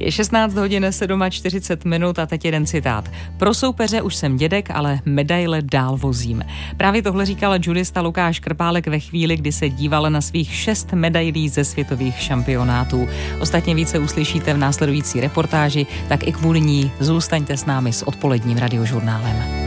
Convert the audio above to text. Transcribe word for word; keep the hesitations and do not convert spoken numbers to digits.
Je šestnáct hodin čtyřicet sedm minut a teď jeden citát. Pro soupeře už jsem dědek, ale medaile dál vozím. Právě tohle říkal judista Lukáš Krpálek ve chvíli, kdy se díval na svých šest medailí ze světových šampionátů. Ostatně více uslyšíte v následující reportáži, tak i kvůli ní zůstaňte s námi s odpoledním radiožurnálem.